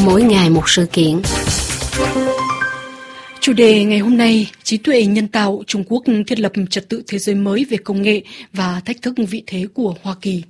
mỗi ngày một sự kiện. Chủ đề ngày hôm nay, trí tuệ nhân tạo, Trung Quốc thiết lập trật tự thế giới mới về công nghệ và thách thức vị thế của Hoa Kỳ.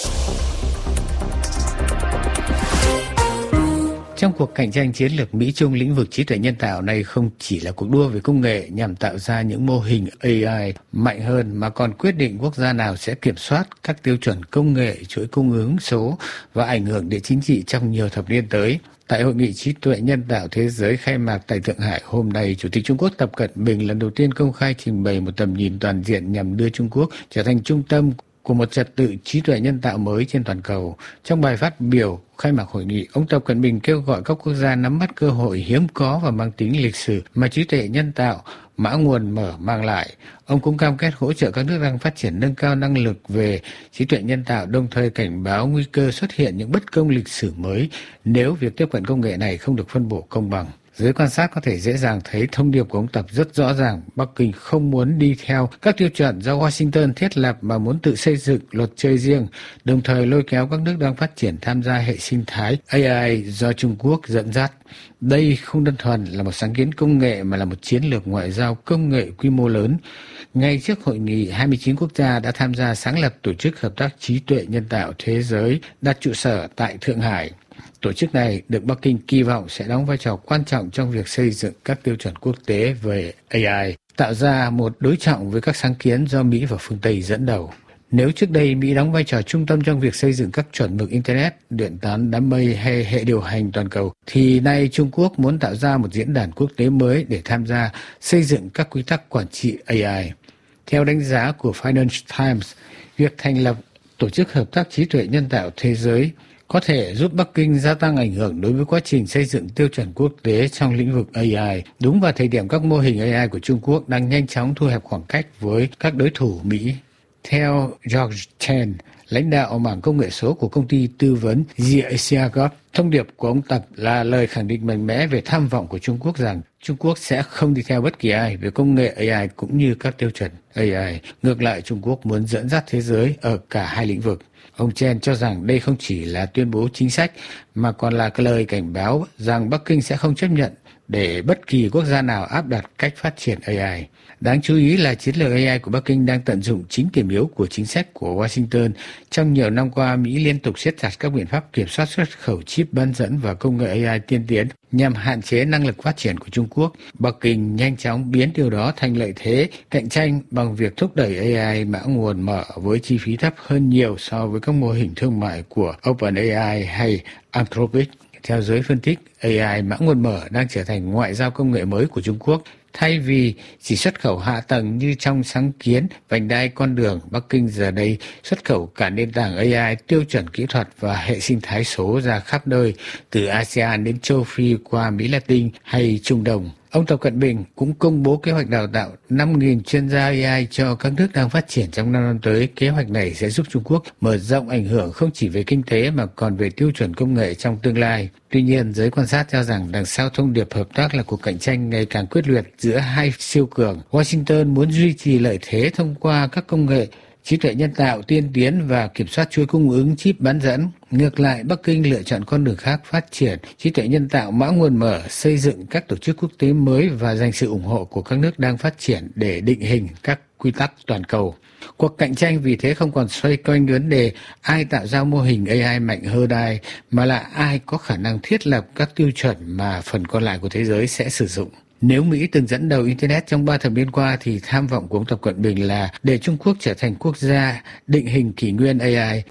Trong cuộc cạnh tranh chiến lược Mỹ-Trung lĩnh vực trí tuệ nhân tạo này không chỉ là cuộc đua về công nghệ nhằm tạo ra những mô hình AI mạnh hơn mà còn quyết định quốc gia nào sẽ kiểm soát các tiêu chuẩn công nghệ, chuỗi cung ứng số và ảnh hưởng địa chính trị trong nhiều thập niên tới. Tại Hội nghị trí tuệ nhân tạo thế giới khai mạc tại Thượng Hải hôm nay, Chủ tịch Trung Quốc Tập Cận Bình lần đầu tiên công khai trình bày một tầm nhìn toàn diện nhằm đưa Trung Quốc trở thành trung tâm của một trật tự trí tuệ nhân tạo mới trên toàn cầu. Trong bài phát biểu khai mạc hội nghị, ông Tập Cận Bình kêu gọi các quốc gia nắm bắt cơ hội hiếm có và mang tính lịch sử mà trí tuệ nhân tạo, mã nguồn mở mang lại. Ông cũng cam kết hỗ trợ các nước đang phát triển nâng cao năng lực về trí tuệ nhân tạo, đồng thời cảnh báo nguy cơ xuất hiện những bất công lịch sử mới nếu việc tiếp cận công nghệ này không được phân bổ công bằng. Giới quan sát có thể dễ dàng thấy thông điệp của ông Tập rất rõ ràng. Bắc Kinh không muốn đi theo các tiêu chuẩn do Washington thiết lập mà muốn tự xây dựng luật chơi riêng, đồng thời lôi kéo các nước đang phát triển tham gia hệ sinh thái AI do Trung Quốc dẫn dắt. Đây không đơn thuần là một sáng kiến công nghệ mà là một chiến lược ngoại giao công nghệ quy mô lớn. Ngay trước hội nghị, 29 quốc gia đã tham gia sáng lập Tổ chức Hợp tác Trí tuệ Nhân tạo Thế giới đặt trụ sở tại Thượng Hải. Tổ chức này được Bắc Kinh kỳ vọng sẽ đóng vai trò quan trọng trong việc xây dựng các tiêu chuẩn quốc tế về AI, tạo ra một đối trọng với các sáng kiến do Mỹ và phương Tây dẫn đầu. Nếu trước đây Mỹ đóng vai trò trung tâm trong việc xây dựng các chuẩn mực Internet, điện toán đám mây hay hệ điều hành toàn cầu, thì nay Trung Quốc muốn tạo ra một diễn đàn quốc tế mới để tham gia xây dựng các quy tắc quản trị AI. Theo đánh giá của Financial Times, việc thành lập Tổ chức Hợp tác Trí tuệ Nhân tạo Thế giới có thể giúp Bắc Kinh gia tăng ảnh hưởng đối với quá trình xây dựng tiêu chuẩn quốc tế trong lĩnh vực AI, đúng vào thời điểm các mô hình AI của Trung Quốc đang nhanh chóng thu hẹp khoảng cách với các đối thủ Mỹ. Theo George Chen, lãnh đạo mảng công nghệ số của công ty tư vấn Ziagob, thông điệp của ông Tập là lời khẳng định mạnh mẽ về tham vọng của Trung Quốc rằng Trung Quốc sẽ không đi theo bất kỳ ai về công nghệ AI cũng như các tiêu chuẩn AI. Ngược lại, Trung Quốc muốn dẫn dắt thế giới ở cả hai lĩnh vực. Ông Chen cho rằng đây không chỉ là tuyên bố chính sách mà còn là cái lời cảnh báo rằng Bắc Kinh sẽ không chấp nhận để bất kỳ quốc gia nào áp đặt cách phát triển AI. Đáng chú ý là chiến lược AI của Bắc Kinh đang tận dụng chính điểm yếu của chính sách của Washington. Trong nhiều năm qua, Mỹ liên tục siết chặt các biện pháp kiểm soát xuất khẩu chip bán dẫn và công nghệ AI tiên tiến nhằm hạn chế năng lực phát triển của Trung Quốc. Bắc Kinh nhanh chóng biến điều đó thành lợi thế cạnh tranh bằng việc thúc đẩy AI mã nguồn mở với chi phí thấp hơn nhiều so với các mô hình thương mại của OpenAI hay Anthropic. Theo giới phân tích, AI mã nguồn mở đang trở thành ngoại giao công nghệ mới của Trung Quốc. Thay vì chỉ xuất khẩu hạ tầng như trong sáng kiến vành đai con đường, Bắc Kinh giờ đây xuất khẩu cả nền tảng AI, tiêu chuẩn kỹ thuật và hệ sinh thái số ra khắp nơi, từ ASEAN đến châu Phi qua Mỹ Latin hay Trung Đông. Ông Tập Cận Bình cũng công bố kế hoạch đào tạo 5.000 chuyên gia AI cho các nước đang phát triển trong 5 năm tới. Kế hoạch này sẽ giúp Trung Quốc mở rộng ảnh hưởng không chỉ về kinh tế mà còn về tiêu chuẩn công nghệ trong tương lai. Tuy nhiên, giới quan sát cho rằng đằng sau thông điệp hợp tác là cuộc cạnh tranh ngày càng quyết liệt giữa hai siêu cường. Washington muốn duy trì lợi thế thông qua các công nghệ trí tuệ nhân tạo tiên tiến và kiểm soát chuỗi cung ứng chip bán dẫn. Ngược lại, Bắc Kinh lựa chọn con đường khác, phát triển trí tuệ nhân tạo mã nguồn mở, xây dựng các tổ chức quốc tế mới và giành sự ủng hộ của các nước đang phát triển để định hình các quy tắc toàn cầu. Cuộc cạnh tranh vì thế không còn xoay quanh vấn đề ai tạo ra mô hình AI mạnh hơn ai, mà là ai có khả năng thiết lập các tiêu chuẩn mà phần còn lại của thế giới sẽ sử dụng. Nếu Mỹ từng dẫn đầu Internet trong 3 thập niên qua thì tham vọng của ông Tập Cận Bình là để Trung Quốc trở thành quốc gia định hình kỷ nguyên AI.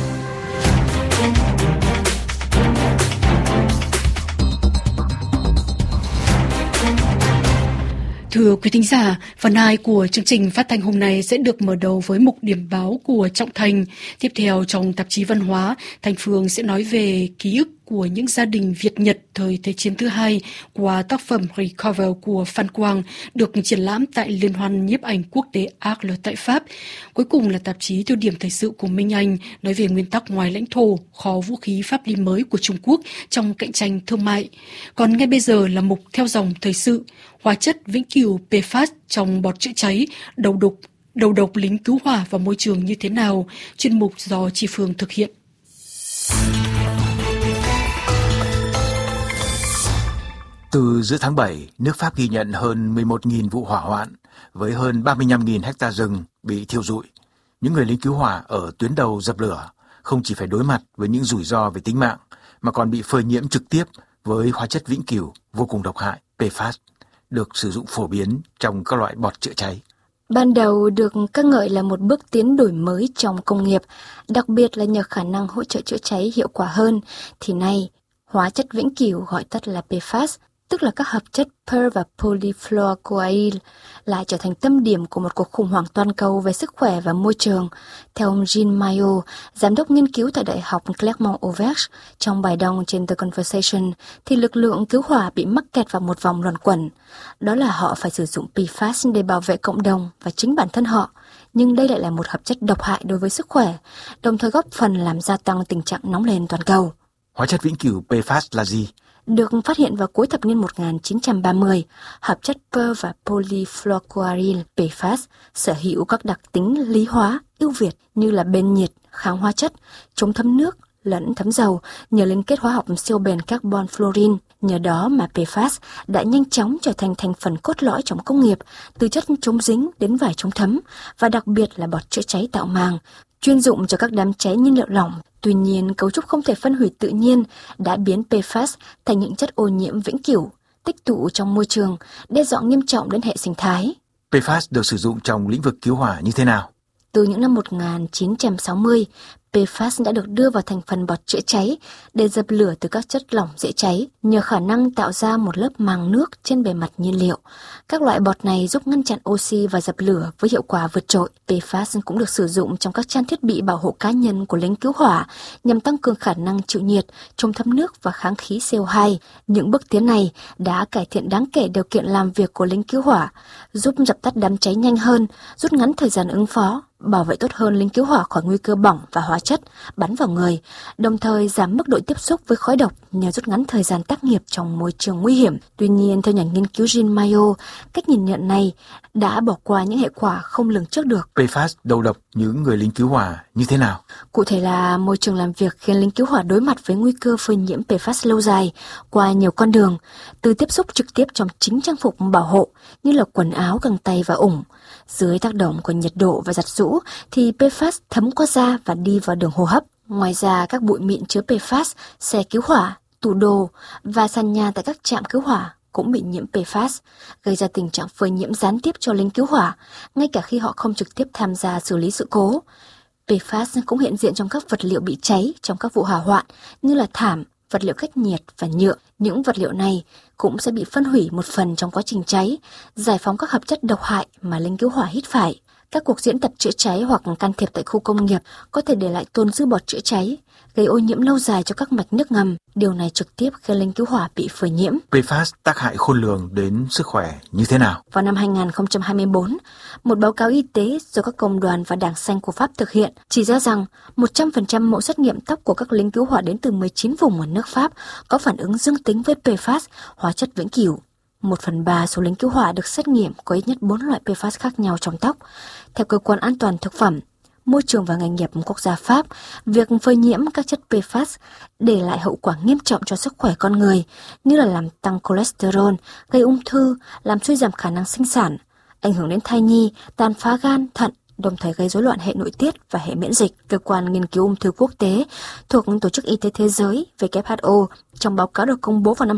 Thưa quý thính giả, phần 2 của chương trình phát thanh hôm nay sẽ được mở đầu với mục điểm báo của Trọng Thành. Tiếp theo trong tạp chí Văn hóa, Thành Phương sẽ nói về ký ức của những gia đình Việt-Nhật thời Thế chiến thứ hai qua tác phẩm Recover của Phan Quang được triển lãm tại Liên hoan nhiếp ảnh quốc tế Arles tại Pháp. Cuối cùng là tạp chí Tiêu điểm thời sự của Minh Anh nói về nguyên tắc ngoài lãnh thổ, kho vũ khí pháp lý mới của Trung Quốc trong cạnh tranh thương mại. Còn ngay bây giờ là mục theo dòng thời sự, hóa chất vĩnh cửu PFAS trong bọt chữa cháy, đầu độc lính cứu hỏa và môi trường như thế nào, chuyên mục do Chi Phương thực hiện. Từ giữa tháng 7, nước Pháp ghi nhận hơn 11.000 vụ hỏa hoạn với hơn 35.000 hecta rừng bị thiêu rụi. Những người lính cứu hỏa ở tuyến đầu dập lửa không chỉ phải đối mặt với những rủi ro về tính mạng mà còn bị phơi nhiễm trực tiếp với hóa chất vĩnh cửu vô cùng độc hại PFAS được sử dụng phổ biến trong các loại bọt chữa cháy. Ban đầu được ca ngợi là một bước tiến đổi mới trong công nghiệp, đặc biệt là nhờ khả năng hỗ trợ chữa cháy hiệu quả hơn, thì nay hóa chất vĩnh cửu gọi tắt là PFAS, tức là các hợp chất per và polyfluoroalkyl, lại trở thành tâm điểm của một cuộc khủng hoảng toàn cầu về sức khỏe và môi trường. Theo ông Jean Mayo, giám đốc nghiên cứu tại Đại học Clermont-Auvergne, trong bài đăng trên The Conversation, thì lực lượng cứu hỏa bị mắc kẹt vào một vòng luẩn quẩn. Đó là họ phải sử dụng PFAS để bảo vệ cộng đồng và chính bản thân họ, nhưng đây lại là một hợp chất độc hại đối với sức khỏe, đồng thời góp phần làm gia tăng tình trạng nóng lên toàn cầu. Hóa chất vĩnh cửu PFAS là gì? Được phát hiện vào cuối thập niên 1930, hợp chất per và polyfluoroalkyl PFAS sở hữu các đặc tính lý hóa ưu việt như là bền nhiệt, kháng hóa chất, chống thấm nước lẫn thấm dầu nhờ liên kết hóa học siêu bền carbon fluorine. Nhờ đó mà PFAS đã nhanh chóng trở thành thành phần cốt lõi trong công nghiệp, từ chất chống dính đến vải chống thấm và đặc biệt là bọt chữa cháy tạo màng, chuyên dụng cho các đám cháy nhiên liệu lỏng. Tuy nhiên, cấu trúc không thể phân hủy tự nhiên đã biến PFAS thành những chất ô nhiễm vĩnh cửu, tích tụ trong môi trường, đe dọa nghiêm trọng đến hệ sinh thái. PFAS được sử dụng trong lĩnh vực cứu hỏa như thế nào? Từ những năm 1960, PFAS đã được đưa vào thành phần bọt chữa cháy để dập lửa từ các chất lỏng dễ cháy, nhờ khả năng tạo ra một lớp màng nước trên bề mặt nhiên liệu. Các loại bọt này giúp ngăn chặn oxy và dập lửa với hiệu quả vượt trội. PFAS cũng được sử dụng trong các trang thiết bị bảo hộ cá nhân của lính cứu hỏa nhằm tăng cường khả năng chịu nhiệt, chống thấm nước và kháng khí CO2. Những bước tiến này đã cải thiện đáng kể điều kiện làm việc của lính cứu hỏa, giúp dập tắt đám cháy nhanh hơn, rút ngắn thời gian ứng phó, bảo vệ tốt hơn lính cứu hỏa khỏi nguy cơ bỏng và hóa chất bắn vào người, đồng thời giảm mức độ tiếp xúc với khói độc nhờ rút ngắn thời gian tác nghiệp trong môi trường nguy hiểm. Tuy nhiên, theo nhà nghiên cứu Jean Mayo, cách nhìn nhận này đã bỏ qua những hệ quả không lường trước được. PFAS đầu độc những người lính cứu hỏa như thế nào? Cụ thể là môi trường làm việc khiến lính cứu hỏa đối mặt với nguy cơ phơi nhiễm PFAS lâu dài qua nhiều con đường, từ tiếp xúc trực tiếp trong chính trang phục bảo hộ như là quần áo, găng tay và ủng. Dưới tác động của nhiệt độ và giặt giũ thì PFAS thấm qua da và đi vào đường hô hấp. Ngoài ra, các bụi mịn chứa PFAS, xe cứu hỏa, tủ đồ và sàn nhà tại các trạm cứu hỏa cũng bị nhiễm PFAS, gây ra tình trạng phơi nhiễm gián tiếp cho lính cứu hỏa, ngay cả khi họ không trực tiếp tham gia xử lý sự cố. PFAS cũng hiện diện trong các vật liệu bị cháy trong các vụ hỏa hoạn như là thảm, vật liệu cách nhiệt và nhựa. Những vật liệu này cũng sẽ bị phân hủy một phần trong quá trình cháy, giải phóng các hợp chất độc hại mà lính cứu hỏa hít phải. Các cuộc diễn tập chữa cháy hoặc can thiệp tại khu công nghiệp có thể để lại tồn dư bọt chữa cháy, gây ô nhiễm lâu dài cho các mạch nước ngầm. Điều này trực tiếp khiến lính cứu hỏa bị phơi nhiễm. PFAS tác hại khôn lường đến sức khỏe như thế nào? Vào năm 2024, một báo cáo y tế do các công đoàn và Đảng Xanh của Pháp thực hiện chỉ ra rằng 100% mẫu xét nghiệm tóc của các lính cứu hỏa đến từ 19 vùng ở nước Pháp có phản ứng dương tính với PFAS, hóa chất vĩnh cửu. 1/3 số lính cứu hỏa được xét nghiệm có ít nhất 4 loại PFAS khác nhau trong tóc. Theo Cơ quan An toàn Thực phẩm, Môi trường và Nghề nghiệp quốc gia Pháp, việc phơi nhiễm các chất PFAS để lại hậu quả nghiêm trọng cho sức khỏe con người, như là làm tăng cholesterol, gây ung thư, làm suy giảm khả năng sinh sản, ảnh hưởng đến thai nhi, tàn phá gan, thận, đồng thời gây rối loạn hệ nội tiết và hệ miễn dịch. Cơ quan nghiên cứu ung thư quốc tế thuộc Tổ chức Y tế Thế giới WHO trong báo cáo được công bố vào năm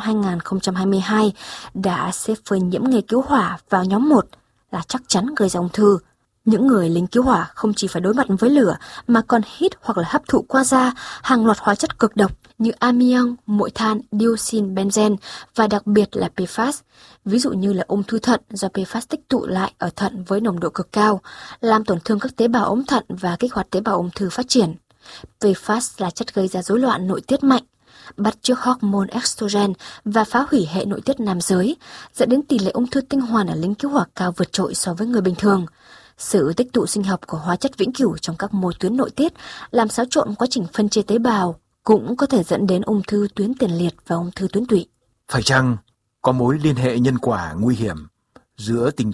2022 đã xếp phơi nhiễm nghề cứu hỏa vào nhóm 1 là chắc chắn gây ra ung thư. Những người lính cứu hỏa không chỉ phải đối mặt với lửa mà còn hít hoặc là hấp thụ qua da hàng loạt hóa chất cực độc như amiang, muội than, dioxin, benzen và đặc biệt là PFAS. Ví dụ như là ung thư thận do PFAS tích tụ lại ở thận với nồng độ cực cao, làm tổn thương các tế bào ống thận và kích hoạt tế bào ung thư phát triển. PFAS là chất gây ra rối loạn nội tiết mạnh, bắt chước hormone estrogen và phá hủy hệ nội tiết nam giới, dẫn đến tỷ lệ ung thư tinh hoàn ở lính cứu hỏa cao vượt trội so với người bình thường. Sự tích tụ sinh học của hóa chất vĩnh cửu trong các mô tuyến nội tiết làm xáo trộn quá trình phân chia tế bào, cũng có thể dẫn đến ung thư tuyến tiền liệt và ung thư tuyến tụy. Phải chăng có mối liên hệ nhân quả nguy hiểm giữa tình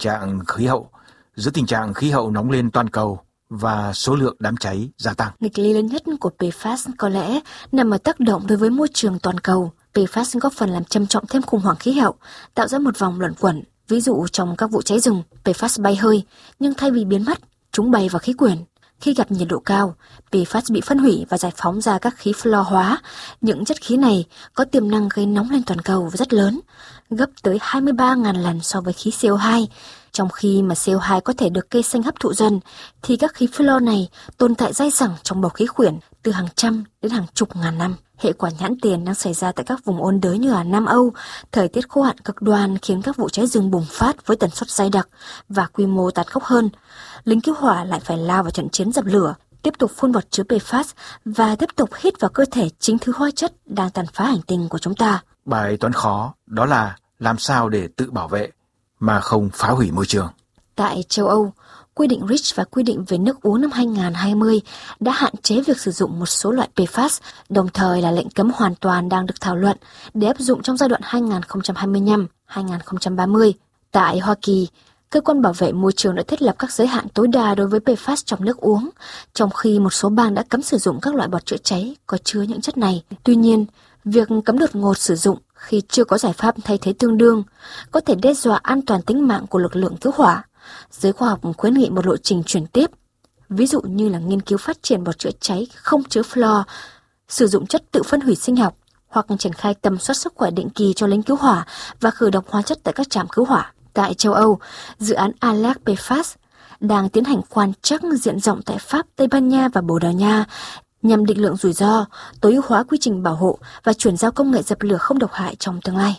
trạng khí hậu nóng lên toàn cầu và số lượng đám cháy gia tăng? Nghịch lý lớn nhất của PFAS có lẽ nằm ở tác động đối với môi trường toàn cầu. PFAS góp phần làm trầm trọng thêm khủng hoảng khí hậu, tạo ra một vòng luẩn quẩn. Ví dụ trong các vụ cháy rừng, PFAS bay hơi, nhưng thay vì biến mất, chúng bay vào khí quyển. Khi gặp nhiệt độ cao, PFAS bị phân hủy và giải phóng ra các khí fluor hóa. Những chất khí này có tiềm năng gây nóng lên toàn cầu rất lớn, gấp tới 23.000 lần so với khí CO2. Trong khi mà CO2 có thể được cây xanh hấp thụ dần, thì các khí fluor này tồn tại dai dẳng trong bầu khí quyển từ hàng trăm đến hàng chục ngàn năm. Hệ quả nhãn tiền đang xảy ra tại các vùng ôn đới như ở Nam Âu. Thời tiết khô hạn cực đoan khiến các vụ cháy rừng bùng phát với tần suất dày đặc và quy mô tàn khốc hơn. Lính cứu hỏa lại phải lao vào trận chiến dập lửa, tiếp tục phun bọt chứa PFAS và tiếp tục hít vào cơ thể chính thứ hóa chất đang tàn phá hành tinh của chúng ta. Bài toán khó đó là làm sao để tự bảo vệ mà không phá hủy môi trường. Tại châu Âu, quy định REACH và quy định về nước uống năm 2020 đã hạn chế việc sử dụng một số loại PFAS, đồng thời là lệnh cấm hoàn toàn đang được thảo luận để áp dụng trong giai đoạn 2025-2030. Tại Hoa Kỳ, Cơ quan bảo vệ môi trường đã thiết lập các giới hạn tối đa đối với PFAS trong nước uống, trong khi một số bang đã cấm sử dụng các loại bọt chữa cháy có chứa những chất này. Tuy nhiên, việc cấm đột ngột sử dụng khi chưa có giải pháp thay thế tương đương có thể đe dọa an toàn tính mạng của lực lượng cứu hỏa. Giới khoa học khuyến nghị một lộ trình chuyển tiếp, ví dụ như là nghiên cứu phát triển bọt chữa cháy không chứa fluor, sử dụng chất tự phân hủy sinh học, hoặc triển khai tầm soát sức khỏe định kỳ cho lính cứu hỏa và khử độc hóa chất tại các trạm cứu hỏa. Tại châu Âu, dự án ALERT PFAS đang tiến hành quan trắc diện rộng tại Pháp, Tây Ban Nha và Bồ Đào Nha nhằm định lượng rủi ro, tối ưu hóa quy trình bảo hộ và chuyển giao công nghệ dập lửa không độc hại trong tương lai.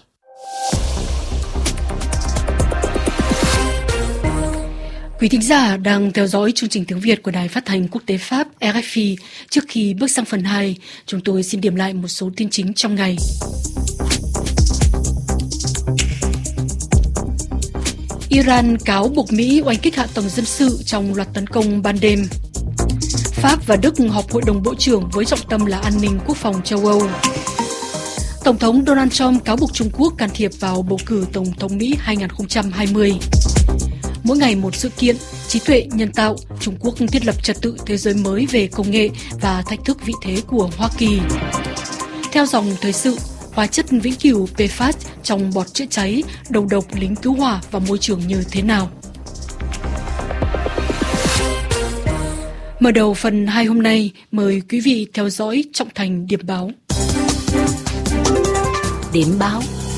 Quý thính giả đang theo dõi chương trình tiếng Việt của Đài Phát thanh Quốc tế Pháp RFI. Trước khi bước sang phần 2, chúng tôi xin điểm lại một số tin chính trong ngày. Iran cáo buộc Mỹ oanh kích hạ tầng dân sự trong loạt tấn công ban đêm. Pháp và Đức họp hội đồng bộ trưởng với trọng tâm là an ninh quốc phòng châu Âu. Tổng thống Donald Trump cáo buộc Trung Quốc can thiệp vào bầu cử Tổng thống Mỹ 2020. Mỗi ngày một sự kiện, trí tuệ nhân tạo, Trung Quốc thiết lập trật tự thế giới mới về công nghệ và thách thức vị thế của Hoa Kỳ. Theo dòng thời sự, hóa chất vĩnh cửu PFAS trong bọt chữa cháy, đầu độc lính cứu hỏa và môi trường như thế nào? Mở đầu phần 2 hôm nay, mời quý vị theo dõi trọng thành điểm báo. Điểm báo.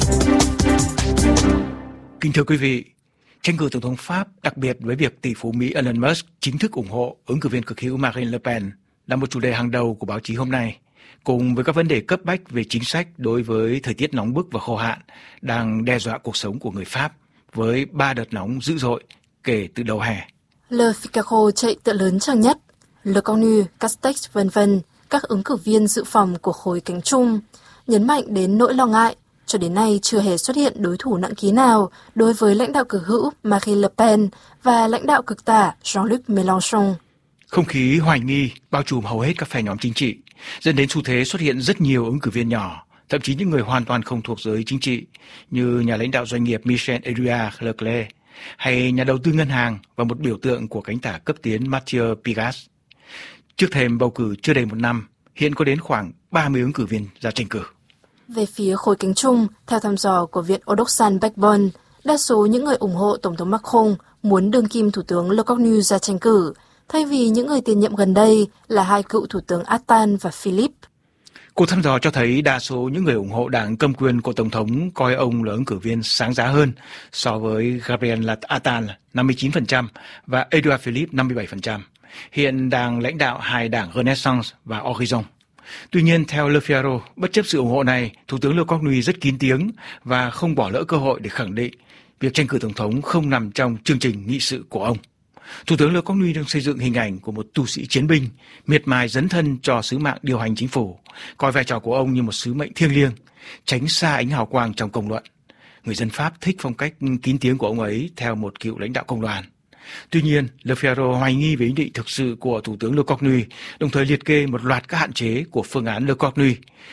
Kính thưa quý vị, tranh cử tổng thống Pháp, đặc biệt với việc tỷ phú Mỹ Elon Musk chính thức ủng hộ ứng cử viên cực hữu Marine Le Pen, là một chủ đề hàng đầu của báo chí hôm nay, cùng với các vấn đề cấp bách về chính sách đối với thời tiết nóng bức và khô hạn đang đe dọa cuộc sống của người Pháp với 3 đợt nóng dữ dội kể từ đầu hè. Le Figaro chạy tựa lớn trang nhất, Le Cornu, Castex v.v. các ứng cử viên dự phòng của khối cánh trung, nhấn mạnh đến nỗi lo ngại. Cho đến nay chưa hề xuất hiện đối thủ nặng ký nào đối với lãnh đạo cực hữu Marine Le Pen và lãnh đạo cực tả Jean-Luc Mélenchon. Không khí hoài nghi bao trùm hầu hết các phe nhóm chính trị, dẫn đến xu thế xuất hiện rất nhiều ứng cử viên nhỏ, thậm chí những người hoàn toàn không thuộc giới chính trị, như nhà lãnh đạo doanh nghiệp Michel-Édouard Leclerc, hay nhà đầu tư ngân hàng và một biểu tượng của cánh tả cấp tiến Mathieu Pigalle. Trước thềm bầu cử chưa đầy một năm, hiện có đến khoảng 30 ứng cử viên ra tranh cử. Về phía khối cánh trung, theo thăm dò của Viện Odoxan Backbone, đa số những người ủng hộ Tổng thống Macron muốn đương kim Thủ tướng Le Cornu ra tranh cử, thay vì những người tiền nhiệm gần đây là hai cựu Thủ tướng Attal và Philippe. Cuộc thăm dò cho thấy đa số những người ủng hộ đảng cầm quyền của Tổng thống coi ông là ứng cử viên sáng giá hơn so với Gabriel Attal 59% và Edouard Philippe 57%, hiện đang lãnh đạo hai đảng Renaissance và Horizon. Tuy nhiên, theo Le Figaro, bất chấp sự ủng hộ này, Thủ tướng Le Cornu rất kín tiếng và không bỏ lỡ cơ hội để khẳng định việc tranh cử Tổng thống không nằm trong chương trình nghị sự của ông. Thủ tướng Le Cornu đang xây dựng hình ảnh của một tu sĩ chiến binh, miệt mài dấn thân cho sứ mạng điều hành chính phủ, coi vai trò của ông như một sứ mệnh thiêng liêng, tránh xa ánh hào quang trong công luận. Người dân Pháp thích phong cách kín tiếng của ông ấy theo một cựu lãnh đạo công đoàn. Tuy nhiên, Le Figaro hoài nghi về ý định thực sự của Thủ tướng Le Cornu, đồng thời liệt kê một loạt các hạn chế của phương án Le Cornu,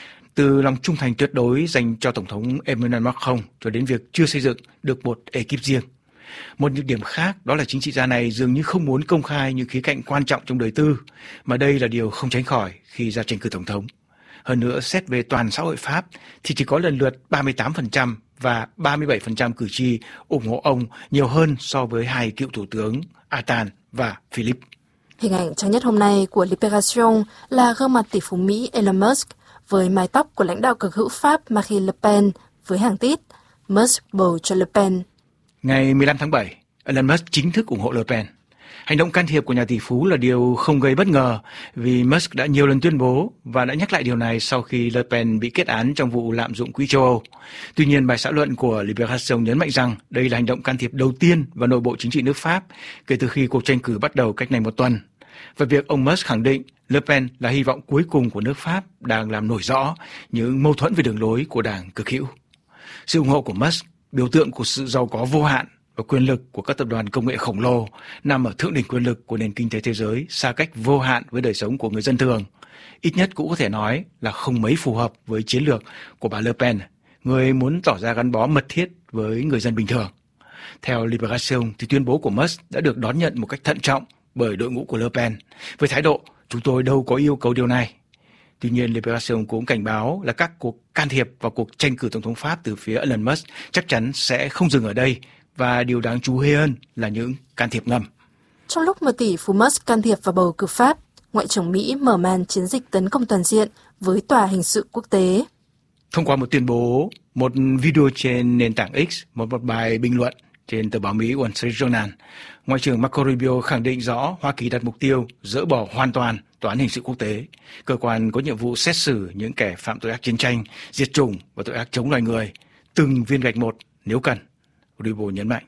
từ lòng trung thành tuyệt đối dành cho Tổng thống Emmanuel Macron cho đến việc chưa xây dựng được một ekip riêng. Một nhược điểm khác đó là chính trị gia này dường như không muốn công khai những khía cạnh quan trọng trong đời tư, mà đây là điều không tránh khỏi khi ra tranh cử Tổng thống. Hơn nữa, xét về toàn xã hội Pháp thì chỉ có lần lượt 38% và 37% cử tri ủng hộ ông, nhiều hơn so với hai cựu thủ tướng Attal và Philippe. Hình ảnh trang nhất hôm nay của Libération là gương mặt tỷ phú Mỹ Elon Musk với mái tóc của lãnh đạo cực hữu Pháp Marine Le Pen với hàng tít Musk bầu cho Le Pen. Ngày 15 tháng 7, Elon Musk chính thức ủng hộ Le Pen. Hành động can thiệp của nhà tỷ phú là điều không gây bất ngờ vì Musk đã nhiều lần tuyên bố và đã nhắc lại điều này sau khi Le Pen bị kết án trong vụ lạm dụng quỹ châu Âu. Tuy nhiên, bài xã luận của Libération nhấn mạnh rằng đây là hành động can thiệp đầu tiên vào nội bộ chính trị nước Pháp kể từ khi cuộc tranh cử bắt đầu cách này một tuần. Và việc ông Musk khẳng định Le Pen là hy vọng cuối cùng của nước Pháp đang làm nổi rõ những mâu thuẫn về đường lối của đảng cực hữu. Sự ủng hộ của Musk, biểu tượng của sự giàu có vô hạn và quyền lực của các tập đoàn công nghệ khổng lồ, nằm ở thượng đỉnh quyền lực của nền kinh tế thế giới, xa cách vô hạn với đời sống của người dân thường. Ít nhất cũng có thể nói là không mấy phù hợp với chiến lược của bà Le Pen, người muốn tỏ ra gắn bó mật thiết với người dân bình thường. Theo Libération thì tuyên bố của Musk đã được đón nhận một cách thận trọng bởi đội ngũ của Le Pen, với thái độ chúng tôi đâu có yêu cầu điều này. Tuy nhiên, Libération cũng cảnh báo là các cuộc can thiệp vào cuộc tranh cử tổng thống Pháp từ phía Elon Musk chắc chắn sẽ không dừng ở đây, và điều đáng chú ý hơn là những can thiệp ngầm. Trong lúc mà tỷ phú Musk can thiệp vào bầu cử Pháp, Ngoại trưởng Mỹ mở màn chiến dịch tấn công toàn diện với Tòa hình sự quốc tế. Thông qua một tuyên bố, một video trên nền tảng X, một bài bình luận trên tờ báo Mỹ Wall Street Journal, Ngoại trưởng Marco Rubio khẳng định rõ Hoa Kỳ đặt mục tiêu dỡ bỏ hoàn toàn Tòa án hình sự quốc tế, cơ quan có nhiệm vụ xét xử những kẻ phạm tội ác chiến tranh, diệt chủng và tội ác chống loài người, từng viên gạch một nếu cần, Rubio nhấn mạnh.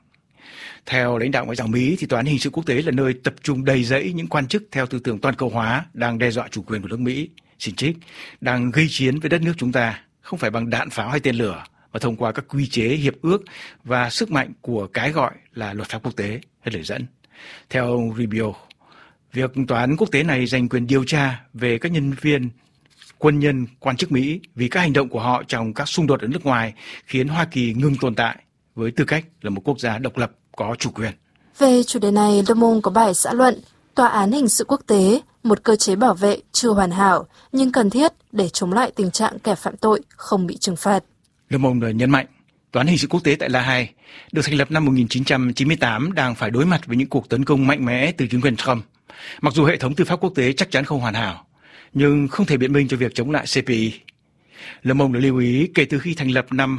Theo lãnh đạo ngoại giao Mỹ, thì Tòa án hình sự quốc tế là nơi tập trung đầy rẫy những quan chức theo tư tưởng toàn cầu hóa đang đe dọa chủ quyền của nước Mỹ, xin trích, đang gây chiến với đất nước chúng ta, không phải bằng đạn pháo hay tên lửa, mà thông qua các quy chế, hiệp ước và sức mạnh của cái gọi là luật pháp quốc tế, hết lời dẫn. Theo ông Rubio, việc Tòa án quốc tế này giành quyền điều tra về các nhân viên, quân nhân, quan chức Mỹ vì các hành động của họ trong các xung đột ở nước ngoài khiến Hoa Kỳ ngừng tồn tại với tư cách là một quốc gia độc lập có chủ quyền. Về chủ đề này, Le Monde có bài xã luận Tòa án hình sự quốc tế, một cơ chế bảo vệ chưa hoàn hảo nhưng cần thiết để chống lại tình trạng kẻ phạm tội không bị trừng phạt. Le Monde nhấn mạnh, Tòa án hình sự quốc tế tại La Haye được thành lập năm 1998 đang phải đối mặt với những cuộc tấn công mạnh mẽ từ chính quyền Trump. Mặc dù hệ thống tư pháp quốc tế chắc chắn không hoàn hảo, nhưng không thể biện minh cho việc chống lại CPI. Le Monde lưu ý kể từ khi thành lập năm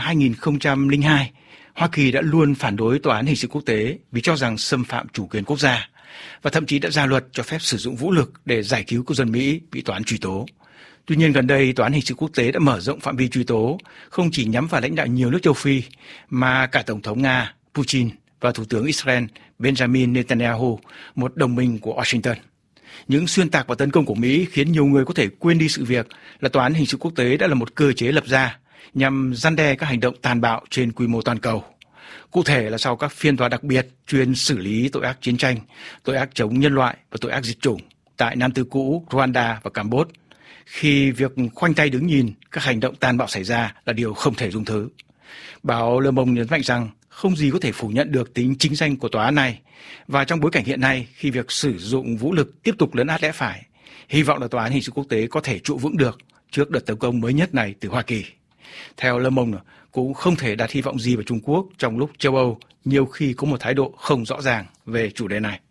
2002, Hoa Kỳ đã luôn phản đối Tòa án hình sự quốc tế vì cho rằng xâm phạm chủ quyền quốc gia, và thậm chí đã ra luật cho phép sử dụng vũ lực để giải cứu công dân Mỹ bị tòa án truy tố. Tuy nhiên gần đây, Tòa án hình sự quốc tế đã mở rộng phạm vi truy tố, không chỉ nhắm vào lãnh đạo nhiều nước châu Phi, mà cả Tổng thống Nga Putin và Thủ tướng Israel Benjamin Netanyahu, một đồng minh của Washington. Những xuyên tạc và tấn công của Mỹ khiến nhiều người có thể quên đi sự việc là Tòa án hình sự quốc tế đã là một cơ chế lập ra nhằm răn đe các hành động tàn bạo trên quy mô toàn cầu. Cụ thể là sau các phiên tòa đặc biệt chuyên xử lý tội ác chiến tranh, tội ác chống nhân loại và tội ác diệt chủng tại Nam Tư cũ, Rwanda và Campuchia, khi việc khoanh tay đứng nhìn các hành động tàn bạo xảy ra là điều không thể dung thứ. Báo Le Monde nhấn mạnh rằng không gì có thể phủ nhận được tính chính danh của tòa án này, và trong bối cảnh hiện nay khi việc sử dụng vũ lực tiếp tục lấn át lẽ phải, hy vọng là Tòa án hình sự quốc tế có thể trụ vững được trước đợt tấn công mới nhất này từ Hoa Kỳ. Theo Le Monde, cũng không thể đặt hy vọng gì vào Trung Quốc trong lúc châu Âu nhiều khi có một thái độ không rõ ràng về chủ đề này.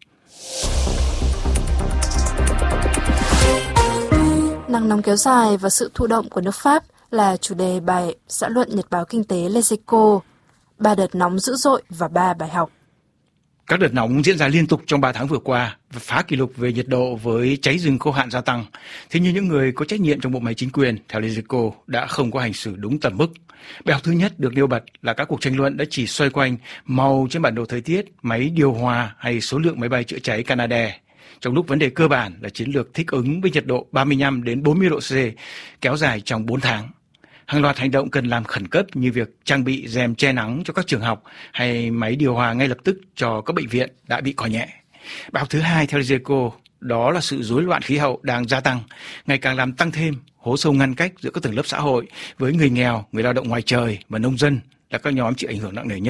Nắng nóng kéo dài và sự thụ động của nước Pháp là chủ đề bài xã luận nhật báo kinh tế Les Echos, 3 đợt nóng dữ dội và 3 bài học. Các đợt nóng diễn ra liên tục trong 3 tháng vừa qua và phá kỷ lục về nhiệt độ với cháy rừng khô hạn gia tăng. Thế nhưng những người có trách nhiệm trong bộ máy chính quyền, theo Les Echos, đã không có hành xử đúng tầm mức. Bài học thứ nhất được nêu bật là các cuộc tranh luận đã chỉ xoay quanh màu trên bản đồ thời tiết, máy điều hòa hay số lượng máy bay chữa cháy Canadair, trong lúc vấn đề cơ bản là chiến lược thích ứng với nhiệt độ 35 đến 40 độ C kéo dài trong 4 tháng. Hàng loạt hành động cần làm khẩn cấp như việc trang bị rèm che nắng cho các trường học hay máy điều hòa ngay lập tức cho các bệnh viện đã bị coi nhẹ. Bài học thứ hai theo Les Echos đó là sự rối loạn khí hậu đang gia tăng, ngày càng làm tăng thêm hố sâu ngăn cách giữa các tầng lớp xã hội với người nghèo, người lao động ngoài trời và nông dân là các nhóm chịu ảnh hưởng nặng nề nhất.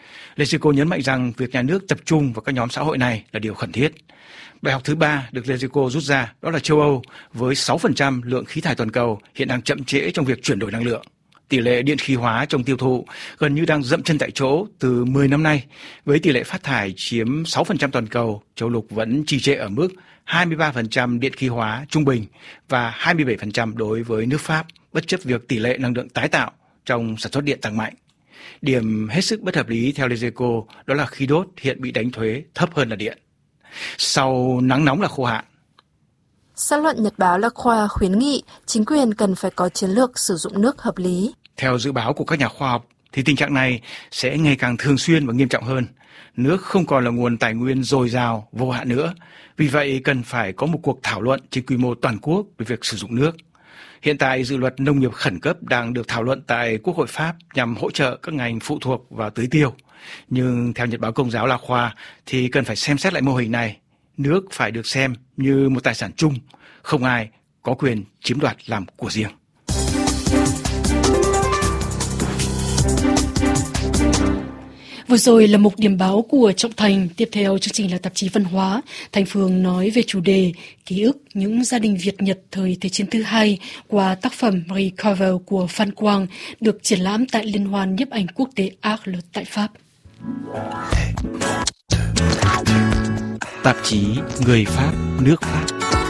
Legeco nhấn mạnh rằng việc nhà nước tập trung vào các nhóm xã hội này là điều khẩn thiết. Bài học thứ ba được Legeco rút ra đó là châu Âu với 6% lượng khí thải toàn cầu hiện đang chậm trễ trong việc chuyển đổi năng lượng. Tỷ lệ điện khí hóa trong tiêu thụ gần như đang dậm chân tại chỗ từ 10 năm nay. Với tỷ lệ phát thải chiếm 6% toàn cầu, châu lục vẫn trì trệ ở mức 23% điện khí hóa trung bình và 27% đối với nước Pháp, bất chấp việc tỷ lệ năng lượng tái tạo trong sản xuất điện tăng mạnh. Điểm hết sức bất hợp lý theo Legeco đó là khí đốt hiện bị đánh thuế thấp hơn là điện. Sau nắng nóng là khô hạn. Xã luận nhật báo La Croix khuyến nghị chính quyền cần phải có chiến lược sử dụng nước hợp lý. Theo dự báo của các nhà khoa học, thì tình trạng này sẽ ngày càng thường xuyên và nghiêm trọng hơn. Nước không còn là nguồn tài nguyên dồi dào, vô hạn nữa. Vì vậy, cần phải có một cuộc thảo luận trên quy mô toàn quốc về việc sử dụng nước. Hiện tại, dự luật nông nghiệp khẩn cấp đang được thảo luận tại Quốc hội Pháp nhằm hỗ trợ các ngành phụ thuộc vào tưới tiêu. Nhưng theo Nhật báo Công giáo La Croix thì cần phải xem xét lại mô hình này. Nước phải được xem như một tài sản chung, không ai có quyền chiếm đoạt làm của riêng. Vừa rồi là mục điểm báo của Trọng Thành. Tiếp theo chương trình là tạp chí văn hóa. Thành Phương nói về chủ đề ký ức những gia đình Việt Nhật thời Thế chiến thứ hai qua tác phẩm Recover của Phan Quang được triển lãm tại Liên hoan nhiếp ảnh quốc tế Arles tại Pháp. Tạp chí Người Pháp, nước Pháp.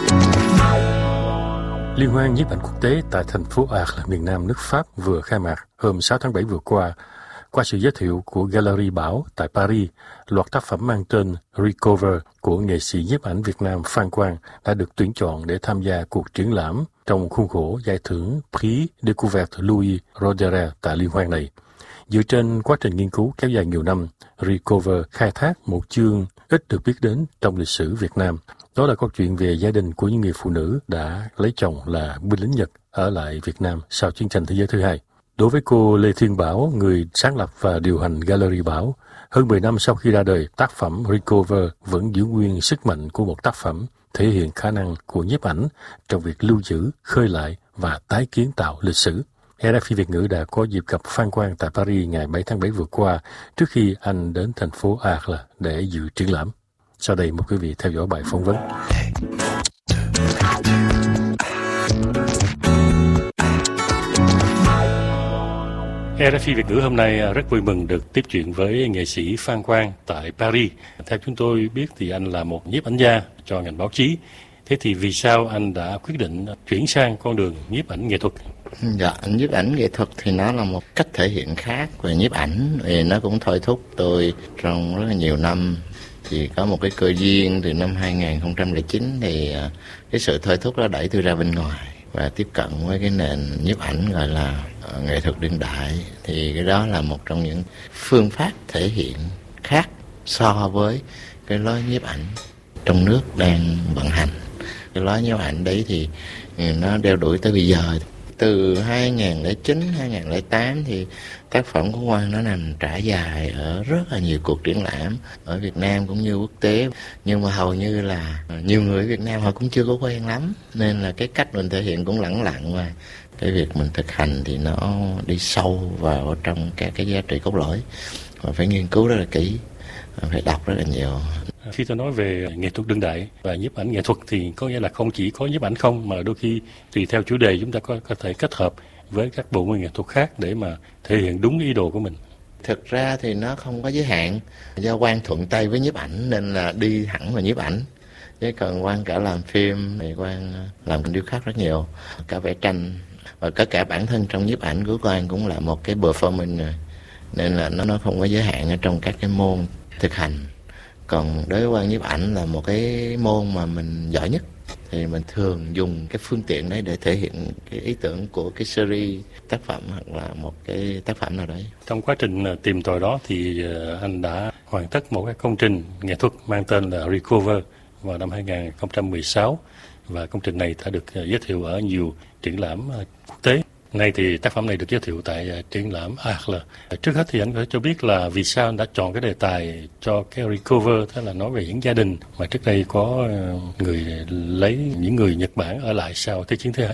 Liên hoan nhiếp ảnh quốc tế tại thành phố Arles, miền Nam nước Pháp vừa khai mạc hôm 6 tháng 7 vừa qua. Qua sự giới thiệu của Gallery Bảo tại Paris, loạt tác phẩm mang tên Recover của nghệ sĩ nhiếp ảnh Việt Nam Phan Quang đã được tuyển chọn để tham gia cuộc triển lãm trong khuôn khổ giải thưởng Prix Découverte Louis Roederer tại liên hoan này. Dựa trên quá trình nghiên cứu kéo dài nhiều năm, Recover khai thác một chương ít được biết đến trong lịch sử Việt Nam. Đó là câu chuyện về gia đình của những người phụ nữ đã lấy chồng là binh lính Nhật ở lại Việt Nam sau chiến tranh thế giới thứ hai. Đối với cô Lê Thiên Bảo, người sáng lập và điều hành Gallery Bảo, hơn 10 năm sau khi ra đời, tác phẩm Recover vẫn giữ nguyên sức mạnh của một tác phẩm thể hiện khả năng của nhiếp ảnh trong việc lưu giữ, khơi lại và tái kiến tạo lịch sử. RFI Việt ngữ đã có dịp gặp Phan Quang tại Paris ngày 7 tháng 7 vừa qua trước khi anh đến thành phố Arles để dự triển lãm. Sau đây mời quý vị theo dõi bài phỏng vấn. RFI Việt ngữ hôm nay rất vui mừng được tiếp chuyện với nghệ sĩ Phan Quang tại Paris. Theo chúng tôi biết thì anh là một nhiếp ảnh gia cho ngành báo chí. Thế thì vì sao anh đã quyết định chuyển sang con đường nhiếp ảnh nghệ thuật? Dạ, nhiếp ảnh nghệ thuật thì nó là một cách thể hiện khác về nhiếp ảnh. Thì nó cũng thôi thúc tôi trong rất là nhiều năm. Thì có một cái cơ duyên từ năm 2009 thì cái sự thôi thúc đó đẩy tôi ra bên ngoài và tiếp cận với cái nền nhiếp ảnh gọi là nghệ thuật đương đại. Thì cái đó là một trong những phương pháp thể hiện khác so với cái lối nhiếp ảnh trong nước đang vận hành. Cái lối nhiếp ảnh đấy thì nó đeo đuổi tới bây giờ. Từ 2009, 2008 thì tác phẩm của Quang nó nằm trải dài ở rất là nhiều cuộc triển lãm ở Việt Nam cũng như quốc tế. Nhưng mà hầu như là nhiều người ở Việt Nam họ cũng chưa có quen lắm. Nên là cái cách mình thể hiện cũng lẳng lặng và cái việc mình thực hành thì nó đi sâu vào trong các cái giá trị cốt lõi. Và phải nghiên cứu rất là kỹ, phải đọc rất là nhiều. Khi tôi nói về nghệ thuật đương đại và nhiếp ảnh nghệ thuật thì có nghĩa là không chỉ có nhiếp ảnh không, mà đôi khi tùy theo chủ đề chúng ta có thể kết hợp với các bộ môn nghệ thuật khác để mà thể hiện đúng ý đồ của mình. Thực ra thì nó không có giới hạn. Do Quang thuận tay với nhiếp ảnh nên là đi hẳn vào nhiếp ảnh. Chứ còn Quang cả làm phim thì Quang làm điêu khắc rất nhiều, cả vẽ tranh và cả bản thân trong nhiếp ảnh của Quang cũng là một cái performance rồi. Nên là nó không có giới hạn ở trong các cái môn thực hành. Còn đối với Quang, nhiếp ảnh là một cái môn mà mình giỏi nhất. Thì mình thường dùng cái phương tiện đấy để thể hiện cái ý tưởng của cái series tác phẩm hoặc là một cái tác phẩm nào đấy. Trong quá trình tìm tòi đó thì anh đã hoàn tất một cái công trình nghệ thuật mang tên là Recover vào năm 2016. Và công trình này đã được giới thiệu ở nhiều triển lãm quốc tế. Nay thì tác phẩm này được giới thiệu tại triển lãm Arles. Trước hết thì anh có thể cho biết là vì sao anh đã chọn cái đề tài cho cái Recover, tức là nói về những gia đình mà trước đây có người lấy những người Nhật Bản ở lại sau Thế chiến thứ hai.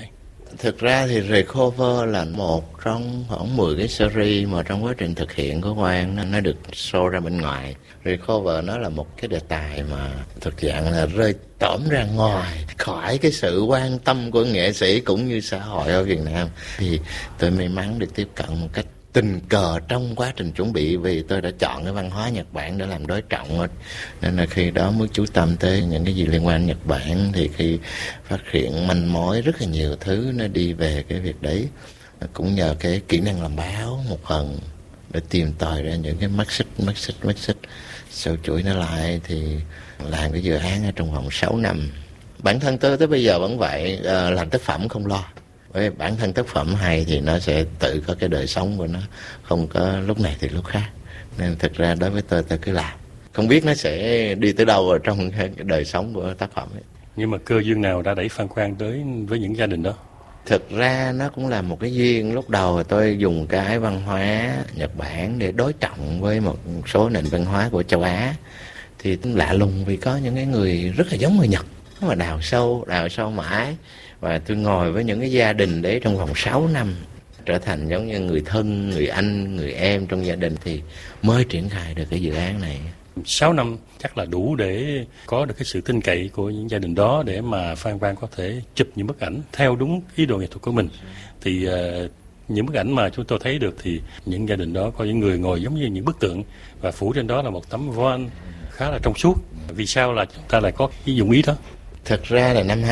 Thực ra thì Recover là một trong khoảng 10 cái series mà trong quá trình thực hiện của Quang nó được show ra bên ngoài. Recover nó là một cái đề tài mà thực dạng là rơi tỏm ra ngoài khỏi cái sự quan tâm của nghệ sĩ cũng như xã hội ở Việt Nam. Thì tôi may mắn được tiếp cận một cách tình cờ trong quá trình chuẩn bị, vì tôi đã chọn cái văn hóa Nhật Bản để làm đối trọng, nên là khi đó mới chú tâm tới những cái gì liên quan Nhật Bản. Thì khi phát hiện manh mối rất là nhiều thứ nó đi về cái việc đấy, cũng nhờ cái kỹ năng làm báo một phần để tìm tòi ra những cái mắt xích sau chuỗi nó lại, thì làm cái dự án ở trong vòng 6 năm. Bản thân tôi tới bây giờ vẫn vậy, làm tác phẩm không lo. Với bản thân tác phẩm hay thì nó sẽ tự có cái đời sống của nó, không có lúc này thì lúc khác. Nên thực ra đối với tôi cứ làm, không biết nó sẽ đi tới đâu ở trong cái đời sống của tác phẩm ấy. Nhưng mà cơ duyên nào đã đẩy Phan Quang tới với những gia đình đó? Thực ra nó cũng là một cái duyên. Lúc đầu tôi dùng cái văn hóa Nhật Bản để đối trọng với một số nền văn hóa của châu Á. Thì lạ lùng vì có những cái người rất là giống người Nhật, mà đào sâu mãi. Và tôi ngồi với những cái gia đình đấy trong vòng 6 năm, trở thành giống như người thân, người anh, người em trong gia đình, thì mới triển khai được cái dự án này. 6 năm chắc là đủ để có được cái sự tin cậy của những gia đình đó để mà Phan Quang có thể chụp những bức ảnh theo đúng ý đồ nghệ thuật của mình. Thì những bức ảnh mà chúng tôi thấy được thì những gia đình đó có những người ngồi giống như những bức tượng và phủ trên đó là một tấm voan khá là trong suốt. Vì sao là chúng ta lại có cái dụng ý đó? Thật ra là năm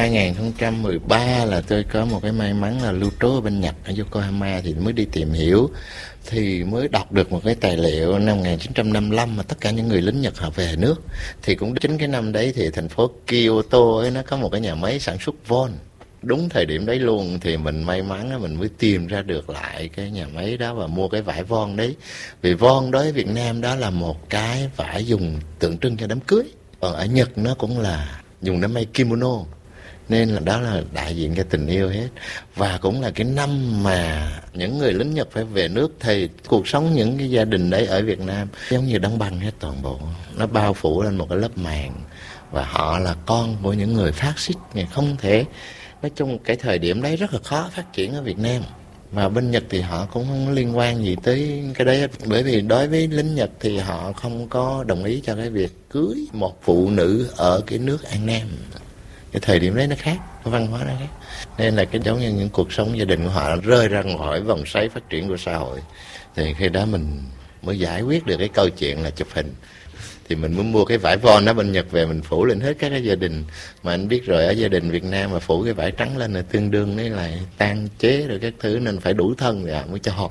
2013 là tôi có một cái may mắn là lưu trú ở bên Nhật ở Yokohama, thì mới đi tìm hiểu, thì mới đọc được một cái tài liệu năm 1955 mà tất cả những người lính Nhật họ về nước. Thì cũng chính cái năm đấy thì thành phố Kyoto ấy nó có một cái nhà máy sản xuất von. Đúng thời điểm đấy luôn thì mình may mắn mình mới tìm ra được lại cái nhà máy đó và mua cái vải von đấy. Vì von đối với Việt Nam đó là một cái vải dùng tượng trưng cho đám cưới. Còn ở Nhật nó cũng là dùng để may kimono, nên là đó là đại diện cho tình yêu hết. Và cũng là cái năm mà những người lính Nhật phải về nước, thì cuộc sống những cái gia đình đấy ở Việt Nam giống như đóng băng hết toàn bộ, nó bao phủ lên một cái lớp màng. Và họ là con của những người phát xít, không thể, nói chung cái thời điểm đấy rất là khó phát triển ở Việt Nam. Và bên Nhật thì họ cũng không liên quan gì tới cái đấy, bởi vì đối với lính Nhật thì họ không có đồng ý cho cái việc cưới một phụ nữ ở cái nước An Nam. Cái thời điểm đấy nó khác, cái văn hóa nó khác, nên là cái giống như những cuộc sống gia đình của họ rơi ra khỏi vòng xoáy phát triển của xã hội. Thì khi đó mình mới giải quyết được cái câu chuyện là chụp hình. Thì mình muốn mua cái vải von đó bên Nhật về mình phủ lên hết các cái gia đình. Mà anh biết rồi, ở gia đình Việt Nam mà phủ cái vải trắng lên là tương đương với lại tan chế rồi các thứ, nên phải đủ thân thì mới cho.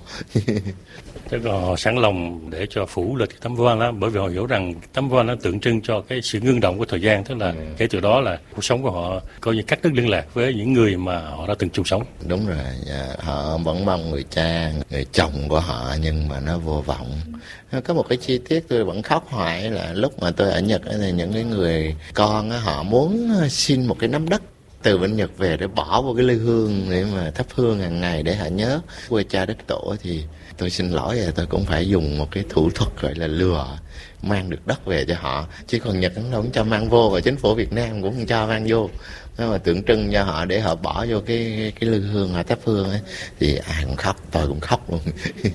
Tức là họ sẵn lòng để cho phủ lên cái tấm voan đó, bởi vì họ hiểu rằng tấm voan nó tượng trưng cho cái sự ngưng động của thời gian, tức là kể từ đó là cuộc sống của họ coi như cắt đứt liên lạc với những người mà họ đã từng chung sống. Đúng rồi, họ vẫn mong người cha, người chồng của họ, nhưng mà nó vô vọng. Có một cái chi tiết tôi vẫn khóc hoài là lúc mà tôi ở Nhật thì những cái người con họ muốn xin một cái nắm đất từ bên Nhật về để bỏ vào cái lư hương để mà thắp hương hàng ngày để họ nhớ quê cha đất tổ. Thì tôi xin lỗi là tôi cũng phải dùng một cái thủ thuật gọi là lừa mang được đất về cho họ, chứ còn Nhật nó không cho mang vô, và chính phủ Việt Nam cũng không cho mang vô. Nó mà tượng trưng cho họ để họ bỏ vô cái lư hương họ thắp hương ấy, thì ai cũng khóc, tôi cũng khóc luôn.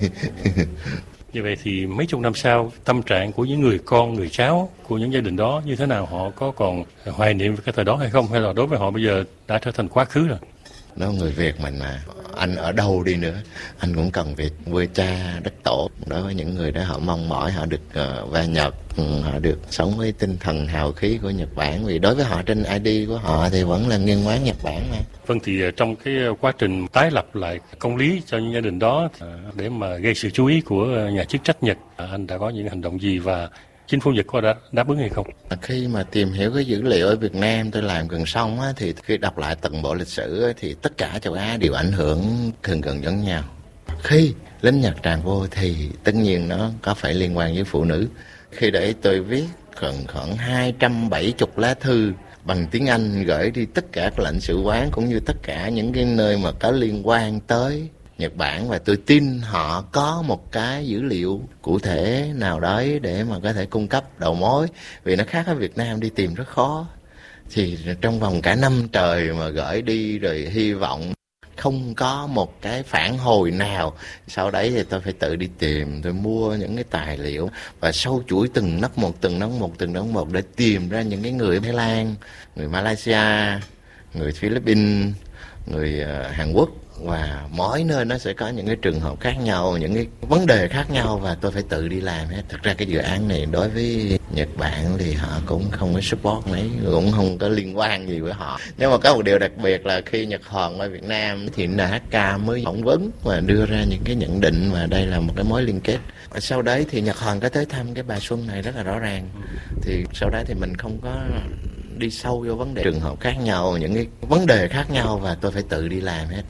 Như vậy thì mấy chục năm sau, tâm trạng của những người con, người cháu của những gia đình đó như thế nào? Họ có còn hoài niệm về cái thời đó hay không? Hay là đối với họ bây giờ đã trở thành quá khứ rồi? Nó người Việt mình mà, anh ở đâu đi nữa, anh cũng cần về quê cha, đất tổ. Đối với những người đó họ mong mỏi họ được va nhập, họ được sống với tinh thần hào khí của Nhật Bản. Vì đối với họ trên ID của họ thì vẫn là nghiêng quán Nhật Bản mà. Vâng, thì trong cái quá trình tái lập lại công lý cho những gia đình đó để mà gây sự chú ý của nhà chức trách Nhật, anh đã có những hành động gì và chính phủ Nhật có đã đáp ứng hay không? Khi mà tìm hiểu cái dữ liệu ở Việt Nam tôi làm gần xong á, thì khi đọc lại toàn bộ lịch sử á, thì tất cả châu Á đều ảnh hưởng gần giống nhau. Khi lính Nhật tràn vô thì tất nhiên nó có phải liên quan với phụ nữ. Khi đấy tôi viết khoảng 270 lá thư bằng tiếng Anh gửi đi tất cả các lãnh sự quán cũng như tất cả những cái nơi mà có liên quan tới Nhật Bản, và tôi tin họ có một cái dữ liệu cụ thể nào đấy để mà có thể cung cấp đầu mối, vì nó khác ở Việt Nam đi tìm rất khó. Thì trong vòng cả năm trời mà gửi đi rồi hy vọng không có một cái phản hồi nào. Sau đấy thì tôi phải tự đi tìm, tôi mua những cái tài liệu và sâu chuỗi từng nấc một để tìm ra những cái người Thái Lan, người Malaysia, người Philippines, người Hàn Quốc, và mỗi nơi nó sẽ có những cái trường hợp khác nhau, những cái vấn đề khác nhau, và tôi phải tự đi làm hết. Thực ra cái dự án này đối với Nhật Bản thì họ cũng không có support mấy, cũng không có liên quan gì với họ. Nhưng mà có một điều đặc biệt là khi Nhật Hòn qua Việt Nam thì NHK mới phỏng vấn và đưa ra những cái nhận định, và đây là một cái mối liên kết. Và sau đấy thì Nhật Hòn có tới thăm cái bà Xuân này rất là rõ ràng. Thì sau đấy thì mình không có đi sâu vô vấn đề trường hợp khác nhau, những cái vấn đề khác nhau, và tôi phải tự đi làm hết.